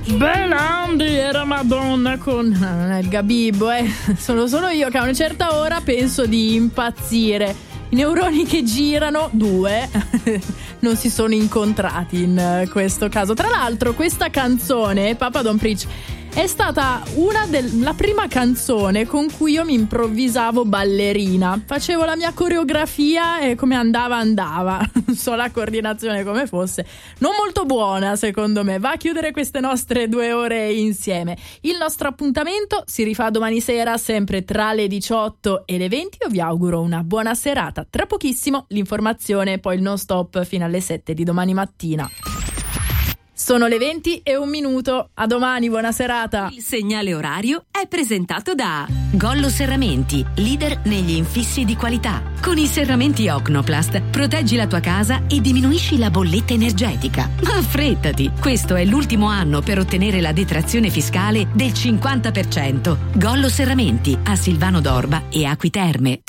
Belandi era Madonna con il Gabibbo, Sono solo io che a una certa ora penso di impazzire. I neuroni che girano, due, non si sono incontrati in questo caso. Tra l'altro questa canzone, Papa Don't Preach, è stata la prima canzone con cui io mi improvvisavo ballerina. Facevo la mia coreografia e come andava. Non so la coordinazione come fosse. Non molto buona secondo me. Va a chiudere queste nostre 2 ore insieme. Il nostro appuntamento si rifà domani sera, sempre tra le 18 e le 20. Io vi auguro una buona serata. Tra pochissimo l'informazione, poi il non stop fino alle 7 di domani mattina. Sono le 20:01. A domani, buona serata. Il segnale orario è presentato da Gollo Serramenti, leader negli infissi di qualità. Con i serramenti Ocnoplast proteggi la tua casa e diminuisci la bolletta energetica. Ma affrettati, questo è l'ultimo anno per ottenere la detrazione fiscale del 50%. Gollo Serramenti a Silvano d'Orba e Acqui Terme.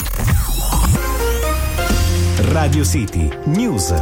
Radio City News.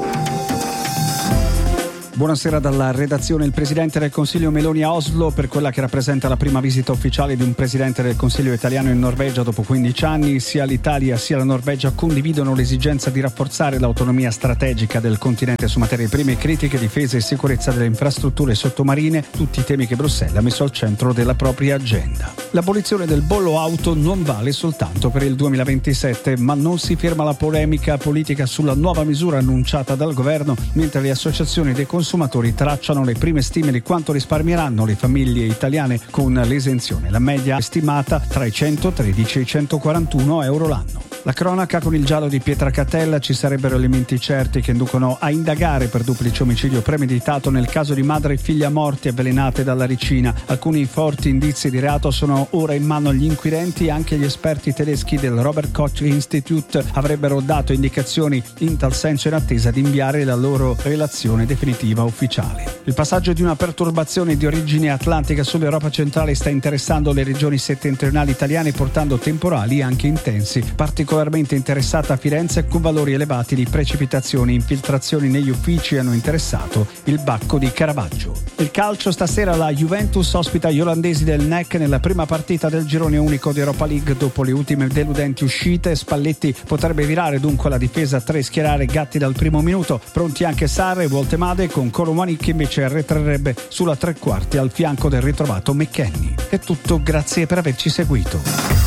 Buonasera dalla redazione. Il presidente del Consiglio Meloni a Oslo per quella che rappresenta la prima visita ufficiale di un presidente del Consiglio italiano in Norvegia dopo 15 anni. Sia l'Italia sia la Norvegia condividono l'esigenza di rafforzare l'autonomia strategica del continente su materie prime critiche, difesa e sicurezza delle infrastrutture sottomarine, tutti i temi che Bruxelles ha messo al centro della propria agenda. L'abolizione del bollo auto non vale soltanto per il 2027, ma non si ferma la polemica politica sulla nuova misura annunciata dal governo, mentre le associazioni dei consumatori tracciano le prime stime di quanto risparmieranno le famiglie italiane con l'esenzione. La media è stimata tra i 113 e i 141 euro l'anno. La cronaca con il giallo di Pietracatella. Ci sarebbero elementi certi che inducono a indagare per duplice omicidio premeditato nel caso di madre e figlia morti avvelenate dalla ricina. Alcuni forti indizi di reato sono ora in mano agli inquirenti. Anche gli esperti tedeschi del Robert Koch Institute avrebbero dato indicazioni in tal senso in attesa di inviare la loro relazione definitiva ufficiale. Il passaggio di una perturbazione di origine atlantica sull'Europa centrale sta interessando le regioni settentrionali italiane, portando temporali anche intensi. Particolarmente interessata a Firenze, con valori elevati di precipitazioni. Infiltrazioni negli uffici hanno interessato il Bacco di Caravaggio. Il calcio stasera, la Juventus ospita gli olandesi del NEC nella prima partita del girone unico di Europa League. Dopo le ultime deludenti uscite, Spalletti potrebbe virare dunque la difesa a 3 e schierare Gatti dal primo minuto. Pronti anche Sarri e Voltemade, con Colomani che invece arretrerebbe sulla tre quarti al fianco del ritrovato McKennie. È tutto, grazie per averci seguito.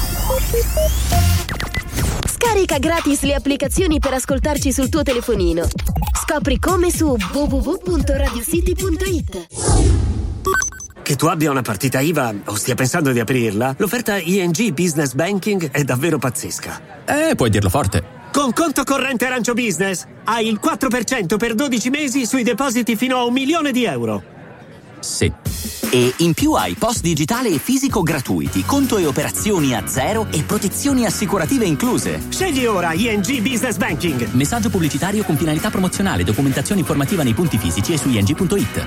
Scarica gratis le applicazioni per ascoltarci sul tuo telefonino. Scopri come su www.radiocity.it. Che tu abbia una partita IVA o stia pensando di aprirla, l'offerta ING Business Banking è davvero pazzesca. Puoi dirlo forte. Con conto corrente Arancio Business hai il 4% per 12 mesi sui depositi fino a €1.000.000. Sì. E in più hai post digitale e fisico gratuiti, conto e operazioni a zero e protezioni assicurative incluse. Scegli ora ING Business Banking. Messaggio pubblicitario con finalità promozionale. Documentazione informativa nei punti fisici e su ing.it.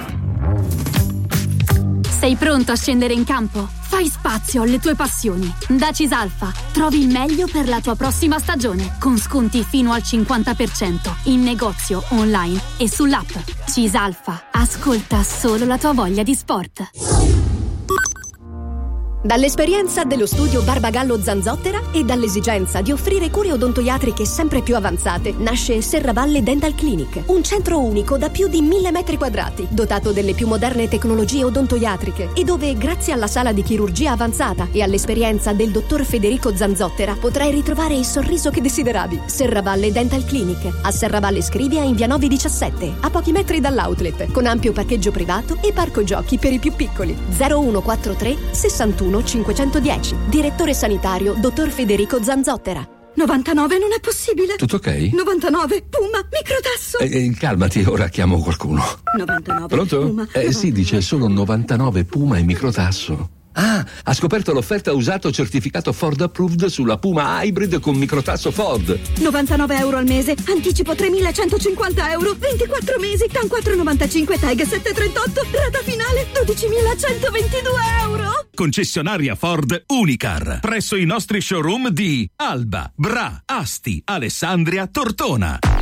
Sei pronto a scendere in campo? Fai spazio alle tue passioni. Da Cisalfa trovi il meglio per la tua prossima stagione, con sconti fino al 50% in negozio, online e sull'app. Cisalfa, ascolta solo la tua voglia di sport. Dall'esperienza dello studio Barbagallo Zanzottera e dall'esigenza di offrire cure odontoiatriche sempre più avanzate, nasce Serravalle Dental Clinic, un centro unico da più di 1000 metri quadrati, dotato delle più moderne tecnologie odontoiatriche e dove, grazie alla sala di chirurgia avanzata e all'esperienza del dottor Federico Zanzottera, potrai ritrovare il sorriso che desideravi. Serravalle Dental Clinic, a Serravalle Scrivia in via 917, a pochi metri dall'outlet, con ampio parcheggio privato e parco giochi per i più piccoli. 0143 61 510. Direttore sanitario dottor Federico Zanzottera. 99 non è possibile. Tutto ok? 99 Puma microtasso. Calmati, ora chiamo qualcuno. 99 Pronto? Puma. Sì, dice solo 99 Puma e microtasso. Ah, ha scoperto l'offerta usato certificato Ford Approved sulla Puma Hybrid con microtasso Ford. 99 euro al mese, anticipo 3.150 euro, 24 mesi, TAN 4,95, TAG 738, rata finale 12.122 euro. Concessionaria Ford Unicar, presso i nostri showroom di Alba, Bra, Asti, Alessandria, Tortona.